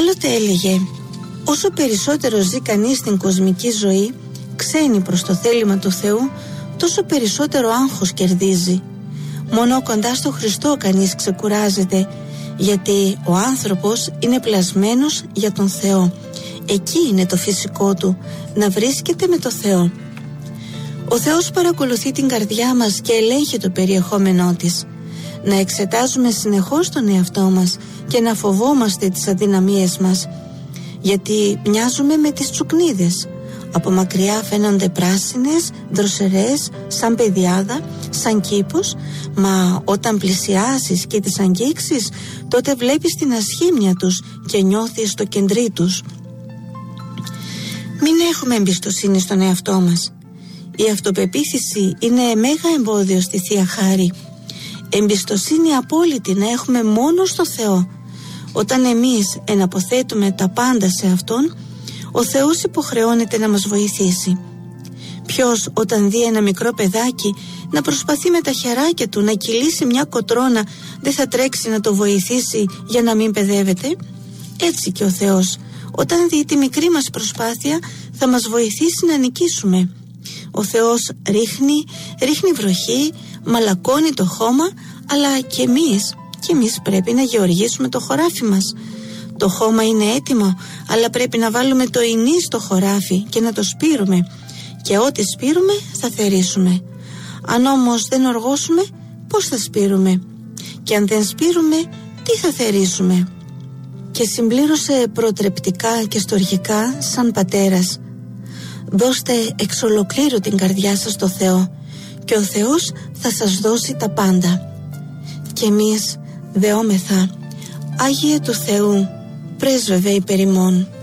Άλλοτε έλεγε: όσο περισσότερο ζει κανείς στην κοσμική ζωή, ξένη προς το θέλημα του Θεού, τόσο περισσότερο άγχος κερδίζει. Μόνο κοντά στο Χριστό κανείς ξεκουράζεται, γιατί ο άνθρωπος είναι πλασμένος για τον Θεό. Εκεί είναι το φυσικό του, να βρίσκεται με το Θεό. Ο Θεός παρακολουθεί την καρδιά μας και ελέγχει το περιεχόμενό της. Να εξετάζουμε συνεχώς τον εαυτό μας και να φοβόμαστε τις αδυναμίες μας, γιατί μοιάζουμε με τις τσουκνίδες. Από μακριά φαίνονται πράσινες, δροσερές, σαν πεδιάδα, σαν κήπος, μα όταν πλησιάσεις και τις αγγίξεις, τότε βλέπεις την ασχήμια τους και νιώθεις το κεντρί τους. Μην έχουμε εμπιστοσύνη στον εαυτό μας. Η αυτοπεποίθηση είναι μέγα εμπόδιο στη Θεία Χάρη. Εμπιστοσύνη απόλυτη να έχουμε μόνο στο Θεό. Όταν εμείς εναποθέτουμε τα πάντα σε Αυτόν, ο Θεός υποχρεώνεται να μας βοηθήσει. Ποιος όταν δει ένα μικρό παιδάκι να προσπαθεί με τα χεράκια του να κυλήσει μια κοτρώνα, δεν θα τρέξει να το βοηθήσει για να μην παιδεύεται? Έτσι και ο Θεός, όταν δει τη μικρή μας προσπάθεια, θα μας βοηθήσει να νικήσουμε. Ο Θεός ρίχνει βροχή, μαλακώνει το χώμα, αλλά και εμείς πρέπει να γεωργήσουμε το χωράφι μας. Το χώμα είναι έτοιμο, αλλά πρέπει να βάλουμε το ινί στο χωράφι και να το σπείρουμε. Και ό,τι σπείρουμε θα θερήσουμε. Αν όμως δεν οργώσουμε, πώς θα σπείρουμε? Και αν δεν σπείρουμε, τι θα θερήσουμε? Και συμπλήρωσε προτρεπτικά και στοργικά σαν πατέρας: δώστε εξ ολοκλήρου την καρδιά σας στο Θεό και ο Θεός θα σας δώσει τα πάντα. Και εμείς δεόμεθα: Άγιε του Θεού, πρέσβευε υπερ ημών.